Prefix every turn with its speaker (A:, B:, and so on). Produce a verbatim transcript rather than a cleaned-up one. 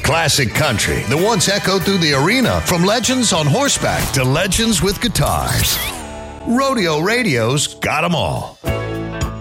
A: Classic country that once echoed through the arena, from legends on horseback to legends with guitars. Rodeo Radio's got 'em all.